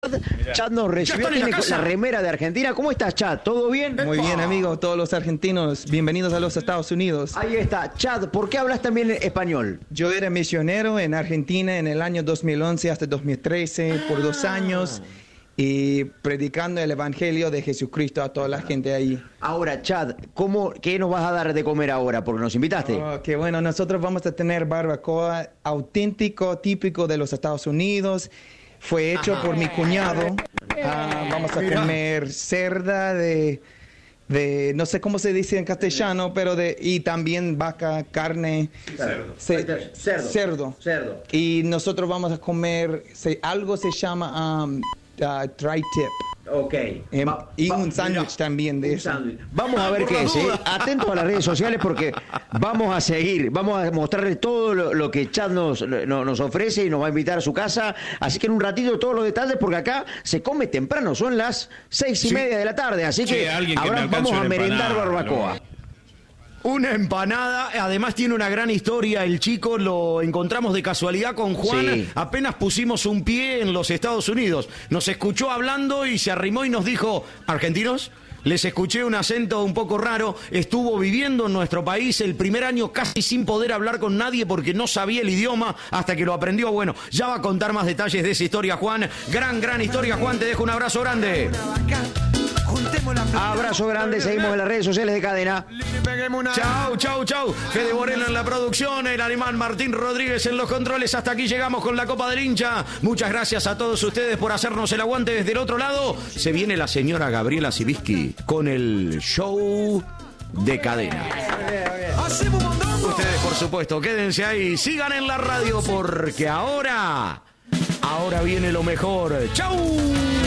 Chad nos recibió, tiene la remera de Argentina. ¿Cómo estás, Chad? ¿Todo bien? Muy bien, amigo. Todos los argentinos, bienvenidos a los Estados Unidos. Ahí está. Chad, ¿por qué hablas también español? Yo era misionero en Argentina en el año 2011 hasta 2013 por 2 años y predicando el evangelio de Jesucristo a toda la gente ahí. Ahora, Chad, ¿qué nos vas a dar de comer ahora? Porque nos invitaste. Oh, qué bueno. Nosotros vamos a tener barbacoa auténtico, típico de los Estados Unidos. Fue hecho por mi cuñado. Vamos a comer cerda de no sé cómo se dice en castellano, pero y también vaca, carne. Cerdo. Y nosotros vamos a comer, algo se llama tri-tip. Ok. Y un sándwich también de eso. Vamos a ver qué es. Atentos a las redes sociales porque vamos a seguir. Vamos a mostrarles todo lo que Chad nos ofrece y nos va a invitar a su casa. Así que en un ratito todos los detalles porque acá se come temprano. Son las 6:30 de la tarde. Así que ahora vamos a merendar barbacoa. ¿No? Una empanada, además tiene una gran historia. El chico lo encontramos de casualidad con Juan. Sí. Apenas pusimos un pie en los Estados Unidos. Nos escuchó hablando y se arrimó y nos dijo: ¿argentinos? Les escuché un acento un poco raro. Estuvo viviendo en nuestro país el primer año casi sin poder hablar con nadie porque no sabía el idioma hasta que lo aprendió. Bueno, ya va a contar más detalles de esa historia, Juan. Gran historia, Juan. Te dejo un abrazo grande. Abrazo grande, seguimos en las redes sociales de Cadena. Chau. Fede Borena en la producción, el alemán Martín Rodríguez en los controles. Hasta aquí llegamos con la Copa del Hincha. Muchas gracias a todos ustedes por hacernos el aguante desde el otro lado. Se viene la señora Gabriela Siviski con el show de Cadena. Ustedes, por supuesto, quédense ahí, sigan en la radio porque ahora viene lo mejor. ¡Chau!